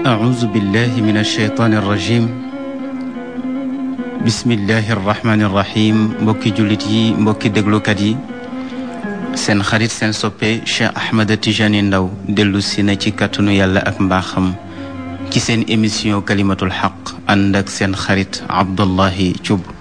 أعوذ بالله من الشيطان الرجيم بسم الله الرحمن الرحيم mbokki jullit yi mbokki déglukat yi seen xarit seen soppe Cheikh Ahmed Tijani Ndaw dellu si na ci kàttanu yàlla ak mbaaxam ci seen émission kalimatul xaq ànd ak seen xarit Abdullahi Thioub